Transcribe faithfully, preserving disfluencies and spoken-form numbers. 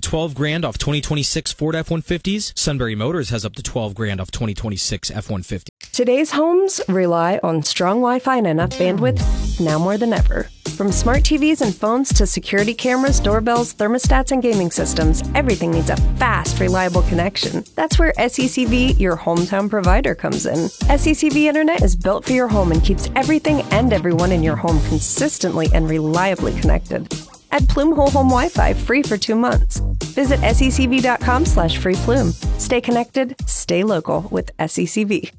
twelve grand off twenty twenty-six Ford F one fifties. Sunbury Motors has up to twelve grand off twenty twenty-six F one fifty. Today's homes rely on strong Wi-Fi and enough bandwidth now more than ever. From smart T Vs and phones to security cameras, doorbells, thermostats, and gaming systems, everything needs a fast, reliable connection. That's where S E C V, your hometown provider, comes in. S E C V Internet is built for your home and keeps everything and everyone in your home consistently and reliably connected. Add Plume Whole Home Wi-Fi free for two months. Visit secv.com slash free Plume. Stay connected, stay local with S E C V.